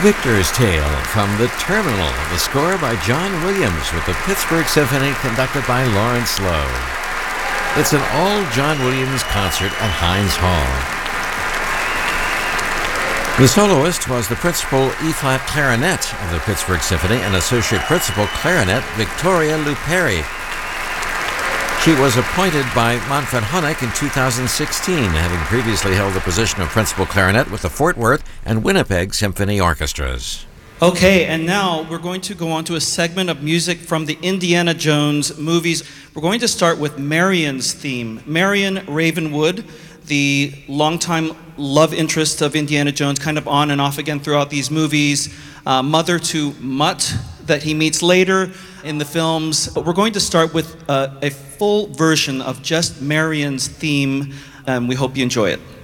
Victor's Tale from The Terminal, the score by John Williams with the Pittsburgh Symphony conducted by Lawrence Lowe. It's an all-John Williams concert at Heinz Hall. The soloist was the principal E-flat clarinet of the Pittsburgh Symphony and associate principal clarinet Victoria Luperi. She was appointed by Manfred Honeck in 2016, having previously held the position of principal clarinet with the Fort Worth and Winnipeg Symphony Orchestras. Okay, and now we're going to go on to a segment of music from the Indiana Jones movies. We're going to start with Marion's theme. Marion Ravenwood, the longtime love interest of Indiana Jones, kind of on and off again throughout these movies, mother to Mutt that he meets later in the films. But we're going to start with a full version of just Marion's theme, and we hope you enjoy it.